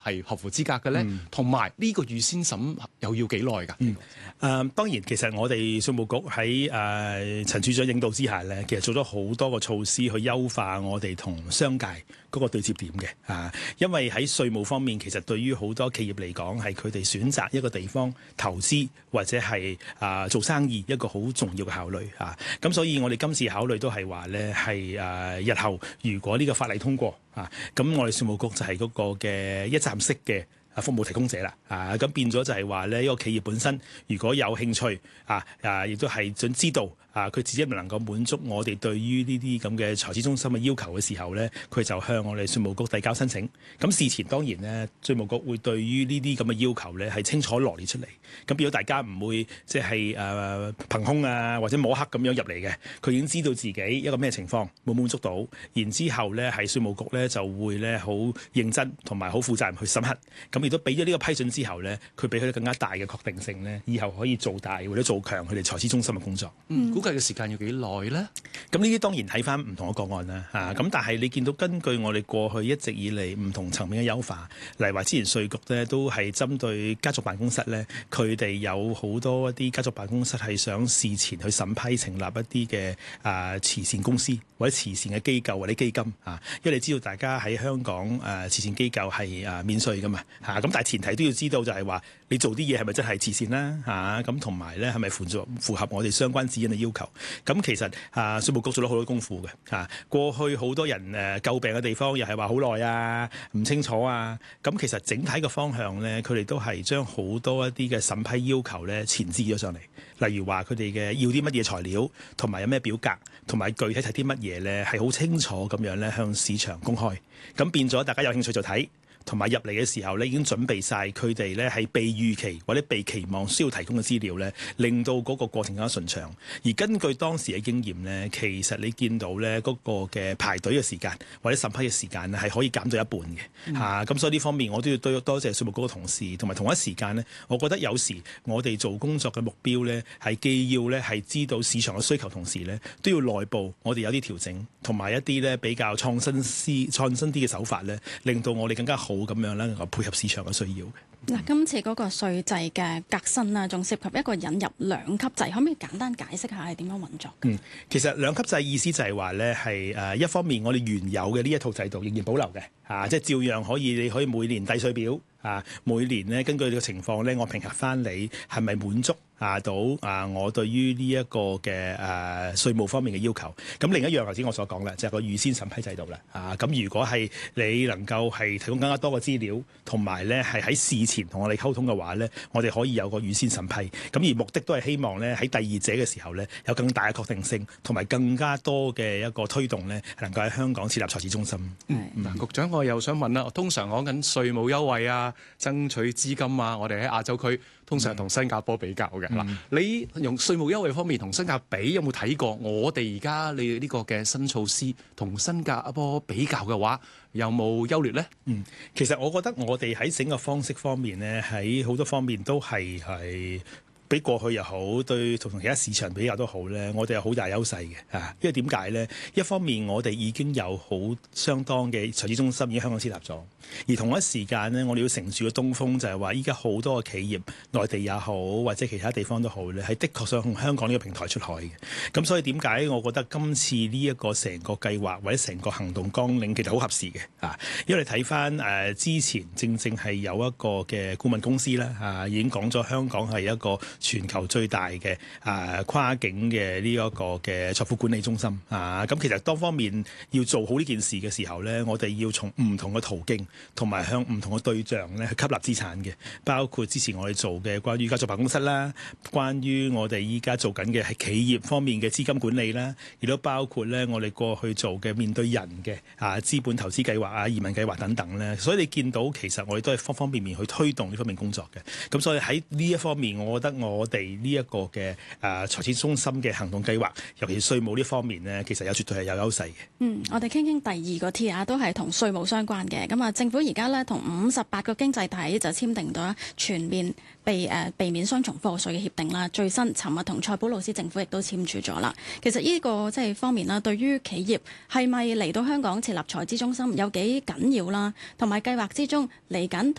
係合乎資格嘅咧？同埋呢個預先審又要幾耐㗎？ 當然，其實我哋稅務局喺陳處長領導之下咧，其實做咗好多個措施去優化我哋同商界嗰個對接點嘅因為喺稅務方面，其實對於好多企業嚟講，係佢哋選擇一個地方投資或者係做生意一個好重要嘅考慮咁所以我哋今次考慮都係話咧，係日後如果呢個法例通過咁我哋稅務局就係嗰個嘅一站式嘅服務提供者啦，咁變咗就係話咧，呢個企業本身如果有興趣亦都係想知道佢自己唔能夠滿足我哋對於呢啲咁嘅財資中心嘅要求嘅時候咧，佢就向我哋稅務局遞交申請。咁事前當然咧，稅務局會對於呢啲咁嘅要求咧係清楚羅列出嚟。咁變咗大家唔會即係憑空或者摸黑咁樣入嚟嘅，佢已經知道自己一個咩情況冇滿足到，然之後咧係稅務局咧就會咧好認真同埋好負責任去審核。咁亦都俾咗呢個批准之後咧，佢俾佢更加大嘅確定性咧，以後可以做大或者做強佢哋財資中心嘅工作。 估計嘅時間要幾耐咧？ 咁呢啲當然睇翻唔同嘅個案啦咁但係你見到根據我哋過去一直以嚟唔同層面嘅優化，例如話之前稅局咧都係針對家族辦公室咧，佢哋有好多一啲家族辦公室係想事前去審批成立一啲嘅慈善公司或者慈善嘅機構或者基金因為你知道大家喺香港慈善機構係免稅噶嘛咁但係前提都要知道就係話你做啲嘢係咪真係慈善啦咁同埋咧係咪符合我哋相關指引嘅要求？咁其實稅務局做咗好多功夫嘅過去好多人詬病嘅地方又係話好耐唔清楚咁其實整體嘅方向咧，佢哋都係將好多一啲嘅審批要求咧前置咗上嚟，例如話佢哋嘅要啲乜嘢材料，同埋有咩表格，同埋具體睇啲乜嘢咧係好清楚咁樣咧向市場公開，咁變咗大家有興趣就睇。同埋入嚟嘅時候咧，已經準備晒佢哋咧係被預期或者被期望需要提供嘅資料咧，令到嗰個過程更加順暢。而根據當時嘅經驗咧，其實你見到咧嗰個嘅排隊嘅時間或者審批嘅時間係可以減到一半嘅咁所以呢方面我都要多謝稅務局嘅同事，同埋同一時間咧，我覺得有時我哋做工作嘅目標咧係既要咧係知道市場嘅需求，同時咧都要內部我哋有啲調整，同埋一啲咧比較創新啲嘅手法咧，令到我哋更加好咁樣咧，能夠配合市場嘅需要嘅。 嗱，今次嗰個稅制嘅革新啊，仲涉及一個引入兩級制，可唔可以簡單解釋下係點樣運作？ 其實兩級制意思就係話咧，係一方面我哋原有嘅呢一套制度仍然保留嘅，即係照樣你可以每年遞稅表每年咧根據呢個情況咧，我評核翻你係咪滿足到我對於呢一個嘅稅務方面嘅要求。咁另一樣頭先我所講啦，就係個預先審批制度啦。咁如果係你能夠係提供更加多嘅資料，同埋咧係喺事前同我哋溝通嘅話咧，我哋可以有個預先審批。咁而目的都係希望咧喺第二者嘅時候咧，有更大嘅確定性，同埋更加多嘅一個推動咧，能夠喺香港設立財資中心。 局長，我又想問啦，通常講緊稅務優惠爭取資金我哋喺亞洲區通常同新加坡比較嘅你用稅務優惠方面同新加坡比，有冇睇過我哋而家你呢個嘅新措施同新加坡比較嘅話，有冇優劣呢？ 其實我覺得我哋喺整個方式方面呢，喺好多方面都係比過去又好，對同其他市場比較都好咧，我哋有好大優勢嘅因為點解咧？一方面我哋已經有好相當嘅財資中心已經香港設立咗，而同一時間咧，我哋要乘住個東風，就係話依家好多嘅企業，內地也好或者其他地方都好咧，係的確想從香港呢個平台出海嘅。咁所以點解我覺得今次呢一個成個計劃或者成個行動綱領其實好合時嘅因為你睇翻之前正係有一個嘅顧問公司啦已經講咗香港係一個全球最大嘅跨境嘅呢一個嘅財富管理中心咁其實多方面要做好呢件事嘅時候咧，我哋要從唔同嘅途徑同埋向唔同嘅對象咧去吸納資產嘅，包括之前我哋做嘅關於家族辦公室啦，關於我哋依家做緊嘅係企業方面嘅資金管理啦，亦都包括咧我哋過去做嘅面對人嘅資本投資計劃移民計劃等等咧，所以你見到其實我哋都係方方面面去推動呢方面工作嘅。咁所以喺呢一方面，我覺得我哋呢一個嘅財政中心嘅行動計劃，尤其是稅務呢方面呢，其實絕對係有優勢嘅。 我哋傾傾第二個 T 啊，都係同稅務相關嘅。咁啊，政府而家咧同58個經濟體就簽訂咗全面避免雙重課稅嘅協定啦。最新尋日同塞浦路斯政府亦都簽署咗啦。其實呢個即係方面啦，對於企業係咪嚟到香港設立財資中心有幾緊要啦？同埋計劃之中嚟緊